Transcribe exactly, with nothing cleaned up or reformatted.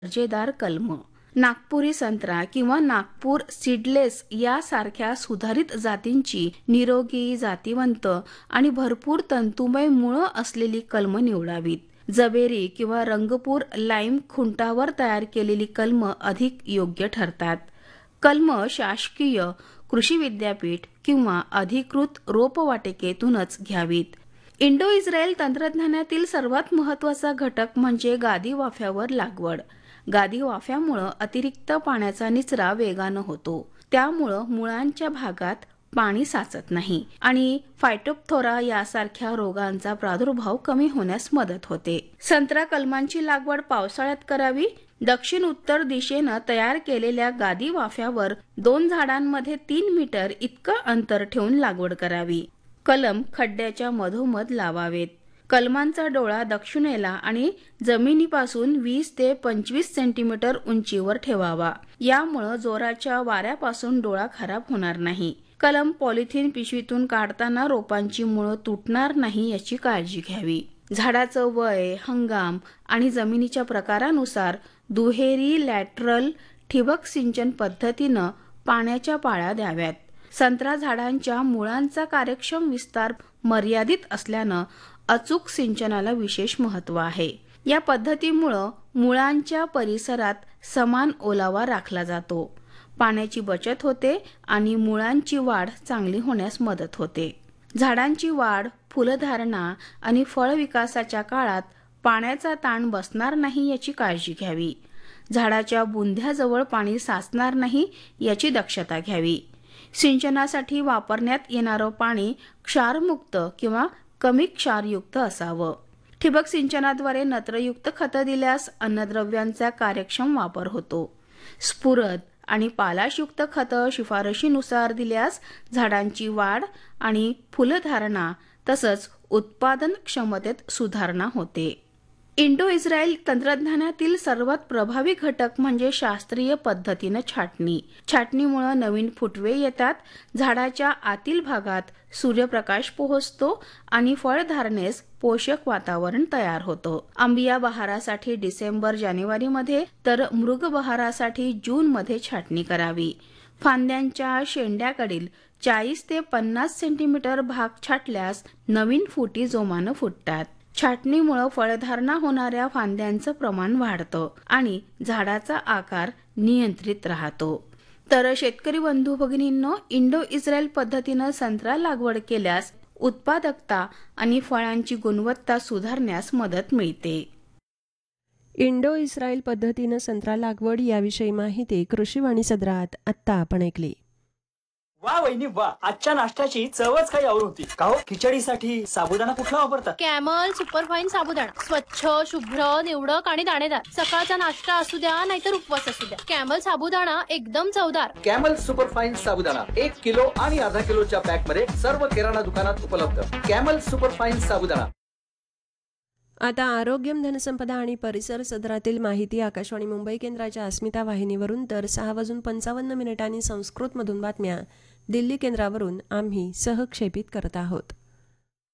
दर्जेदार कलम. नागपुरी संत्रा किंवा नागपूर सीडलेस यासारख्या सुधारित जातींची निरोगी, जातीवंत आणि भरपूर तंतुमय मुळं असलेली कलम निवडावीत. जबेरी किंवा रंगपूर लाईम खुंटावर तयार केलेली कलम अधिक योग्य ठरतात. कलम शासकीय कृषी विद्यापीठ किंवा अधिकृत रोपवाटिकेतूनच घ्यावीत. इंडो इस्रायल तंत्रज्ञानातील सर्वात महत्त्वाचा घटक म्हणजे गादी वाफ्यावर लागवड. गादी वाफ्यामुळे अतिरिक्त पाण्याचा निचरा वेगानं होतो. त्यामुळं मुळांच्या भागात पाणी साचत नाही आणि फायटोप्थोरा यासारख्या रोगांचा प्रादुर्भाव कमी होण्यास मदत होते. संत्रा कलमांची लागवड पावसाळ्यात करावी. दक्षिण उत्तर दिशेनं तयार केलेल्या गादी वाफ्यावर दोन झाडांमध्ये तीन मीटर इतकं अंतर ठेवून लागवड करावी. कलम खड्ड्याच्या मधोमध लावावेत. कलमांचा डोळा दक्षिणेला आणि जमिनीपासून वीस ते पंचवीस सेंटीमीटर उंचीवर ठेवावा. यामुळे जोराच्या वाऱ्यापासून डोळा खराब होणार नाही. कलम पॉलिथिन पिशवीतून काढताना रोपांची मुळं तुटणार नाही याची काळजी घ्यावी. झाडाचं वय, हंगाम आणि जमिनीच्या प्रकारानुसार दुहेरी लॅटरल ठिबक सिंचन पद्धतीनं पाण्याच्या पाळ्या द्याव्यात. संत्रा झाडांच्या मुळांचा कार्यक्षम विस्तार मर्यादित असल्यानं अचूक सिंचनाला विशेष महत्त्व आहे. या पद्धतीमुळं मुळांच्या परिसरात समान ओलावा राखला जातो, पाण्याची बचत होते आणि मुळांची वाढ चांगली होण्यास मदत होते. झाडांची वाढ, फुलधारणा आणि फळ विकासाच्या काळात पाण्याचा ताण बसणार नाही याची काळजी घ्यावी. झाडाच्या बुंध्याजवळ पाणी साचणार नाही याची दक्षता घ्यावी. सिंचनासाठी वापरण्यात येणारं पाणी क्षारमुक्त किंवा कमी क्षारयुक्त असावं. ठिबक सिंचनाद्वारे नत्रयुक्त खतं दिल्यास अन्नद्रव्यांचा कार्यक्षम वापर होतो. स्फुरद आणि पालाशयुक्त खतं शिफारशीनुसार दिल्यास झाडांची वाढ आणि फुलधारणा तसंच उत्पादन क्षमतेत सुधारणा होते. इंडो इस्रायल तंत्रज्ञानातील सर्वात प्रभावी घटक म्हणजे शास्त्रीय पद्धतीनं छाटणी. छाटणीमुळे नवीन फुटवे येतात, झाडाच्या आतील भागात सूर्यप्रकाश पोहोचतो आणि फळधारणेस पोषक वातावरण तयार होतं. आंबिया बहारासाठी डिसेंबर जानेवारीमध्ये तर मृग बहारासाठी जूनमध्ये छाटणी करावी. फांद्यांच्या शेंड्याकडील चाळीस ते पन्नास सेंटीमीटर भाग छाटल्यास नवीन फुटी जोमानं फुटतात. छाटणीमुळे फळधारणा होणाऱ्या फांद्यांचं प्रमाण वाढतं आणि झाडाचा आकार नियंत्रित राहतो. तर शेतकरी बंधू भगिनींनो, इंडो इस्रायल पद्धतीनं संत्रा लागवड केल्यास उत्पादकता आणि फळांची गुणवत्ता सुधारण्यास मदत मिळते. इंडो इस्रायल पद्धतीनं संत्रा लागवड याविषयी माहिती कृषीवाणी सदरात आत्ता आपण ऐकली. वा वहिनी वा, आजच्या नाश्त्याची चवच काही और होती. का हो, खिचडीसाठी साबुदाणा कुठला वापरतात? कॅमल सुपरफाईन साबुदाणा. स्वच्छ, शुभ्र, निवडक आणि दाणेदार. सकाळचा नाश्ता असू द्या नाहीतर उपवास असू द्या, कॅमल साबुदाणा एकदम चवदार. कॅमल सुपरफाईन साबुदाणा एक किलो आणि अर्धा किलोच्या पॅक मध्ये सर्व किराणा दुकानात उपलब्ध. कॅमल सुपरफाईन साबुदाणा. आता आरोग्यम, धनसंपदा आणि परिसर सदरातील माहिती आकाशवाणी मुंबई केंद्राच्या अस्मिता वाहिनीवरून तर सहा वाजून पंचावन्न मिनिटांनी संस्कृतमधून बातम्या दिल्ली केंद्रावरून आम्ही सहक्षेपित करत आहोत.